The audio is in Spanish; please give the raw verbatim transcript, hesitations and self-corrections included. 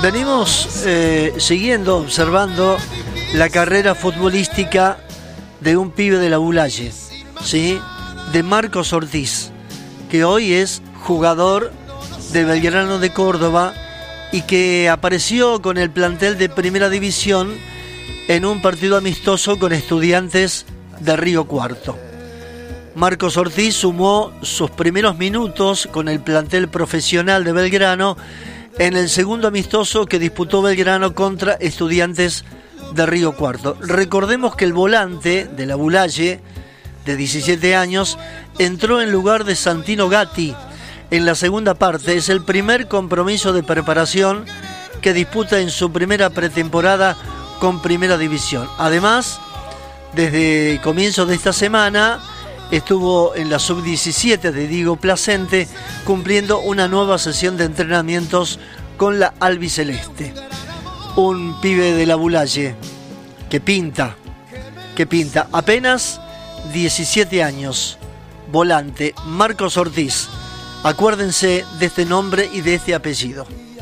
Venimos eh, siguiendo, observando la carrera futbolística de un pibe de la Bulaye, ¿sí? De Marcos Ortiz, que hoy es jugador de Belgrano de Córdoba y que apareció con el plantel de Primera División en un partido amistoso con Estudiantes de Río Cuarto. Marcos Ortiz sumó sus primeros minutos con el plantel profesional de Belgrano en el segundo amistoso que disputó Belgrano contra Estudiantes de Río Cuarto. Recordemos que el volante de la Bulaye, de diecisiete años, entró en lugar de Santino Gatti en la segunda parte. Es el primer compromiso de preparación que disputa en su primera pretemporada con Primera División. Además, desde comienzos de esta semana estuvo en la sub diecisiete de Diego Placente cumpliendo una nueva sesión de entrenamientos con la albiceleste. Un pibe de la Bulaye que pinta, que pinta. Apenas diecisiete años. Volante Marcos Ortiz. Acuérdense de este nombre y de este apellido.